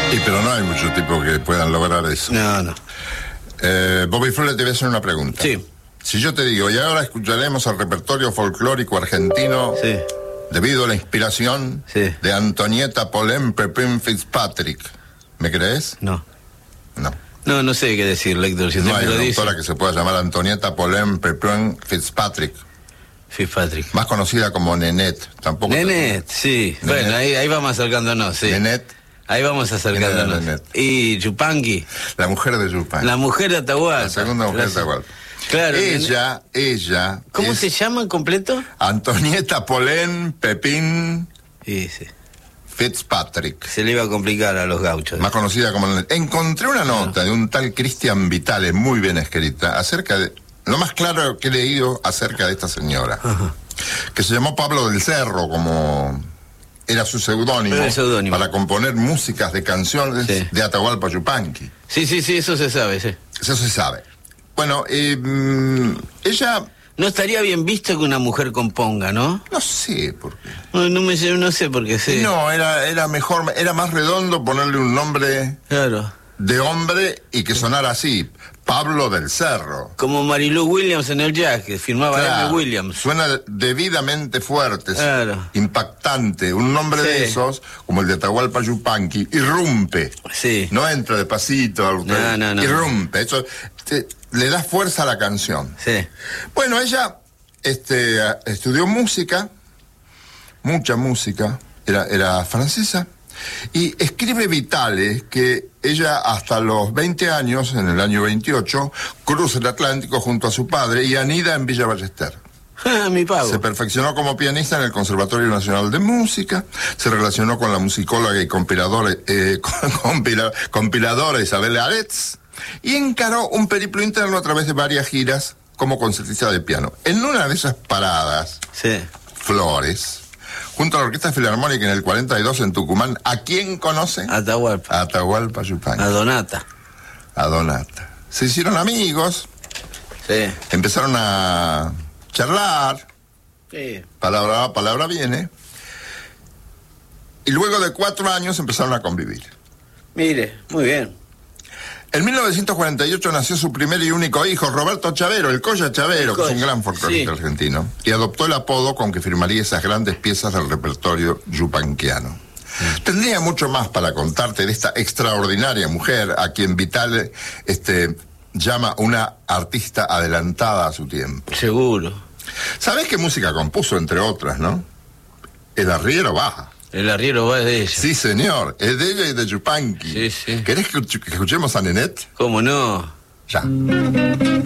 Y pero no hay muchos tipos que puedan lograr eso. No. Bobby Flores, te voy a hacer una pregunta. Sí. Si yo te digo, y ahora escucharemos el repertorio folclórico argentino, Sí. debido a la inspiración Sí. de Antonieta Polén Pepín Fitzpatrick, ¿me crees? No. No. No sé qué decir, Héctor. Si No usted hay me lo una dice. autora que se pueda llamar Antonieta Polén Pepín Fitzpatrick, Fitzpatrick. más conocida como Nenette. Tampoco. Nenet, sí. Nenet. Bueno, ahí vamos acercándonos, sí. Nenette, Ahí vamos acercándonos. Nenet. Y Chupanqui, la mujer de Yupan. la mujer de Atahualpa. La segunda mujer de Atahualpa. Claro. Ella. ¿Cómo es se llama en completo? Antonieta Polén Pepín Sí. Fitzpatrick, Se le iba a complicar a los gauchos. más conocida como Nenette. Encontré una nota de un tal Cristian Vitale, muy bien escrita, acerca de lo más claro que he leído acerca de esta señora, que se llamó Pablo del Cerro, como era su seudónimo, para componer músicas de canciones de Atahualpa Yupanqui. Sí, eso se sabe, sí. Eso se sabe. Bueno, ella... No estaría bien visto que una mujer componga, ¿no? No sé por qué. No sé por qué, sí. No, era mejor, era más redondo ponerle un nombre Claro. de hombre y que sonara así, Pablo del Cerro. Como Marilou Williams en el jazz, que firmaba Claro, M. Williams. suena debidamente fuerte, Claro. impactante. Un nombre de esos, como el de Atahualpa Yupanqui, irrumpe. Sí. No entra despacito, No. irrumpe. Eso le da fuerza a la canción. Sí. Bueno, ella estudió música, mucha música, era francesa, y escribe Vitale que ella hasta los 20 años, en el año 28, cruza el Atlántico junto a su padre y anida en Villa Ballester. Mi pavo. Se perfeccionó como pianista en el Conservatorio Nacional de Música, se relacionó con la musicóloga y compiladora Isabel Aretz, y encaró un periplo interno a través de varias giras como concertista de piano. En una de esas paradas, Flores, junto a la Orquesta Filarmónica en el 42 en Tucumán, ¿a quién conoce? Atahualpa. Atahualpa Yupanqui. A Donata. Se hicieron amigos, empezaron a charlar, palabra va, palabra viene, y luego de 4 años empezaron a convivir. Mire, muy bien. En 1948 nació su primer y único hijo, Roberto Chavero, el Colla Chavero, que es un gran folclorista argentino, y adoptó el apodo con que firmaría esas grandes piezas del repertorio yupanquiano. Tendría mucho más para contarte de esta extraordinaria mujer, a quien Vitale llama una artista adelantada a su tiempo. Seguro. ¿Sabés qué música compuso, entre otras, no? El arriero baja. El arriero va de ella. Sí, señor, es de ella y de Yupanqui. Sí. ¿Querés que escuchemos a Nenette? ¿Cómo no? Ya.